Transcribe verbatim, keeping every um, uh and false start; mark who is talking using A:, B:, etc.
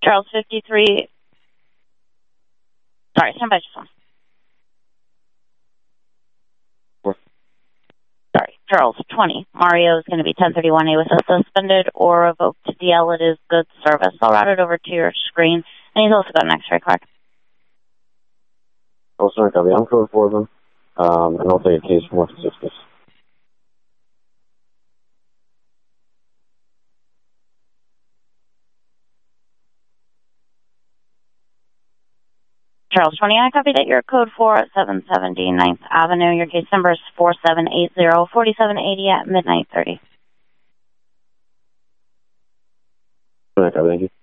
A: Charles fifty-three. Sorry, stand by just one.
B: What?
A: Sorry, Charles twenty. Mario is going to be ten thirty-one A with a suspended or revoked D L. It is good service. I'll route it over to your screen. And he's also got an X-ray card.
B: Also, I'll be on code for them. Um, and I'll take a case for more assistance.
A: Charles twenty, I copy that your code for seven seventy ninth Avenue. Your case number is four seven eight zero, four seven eight zero at midnight thirty.
B: Okay, thank you.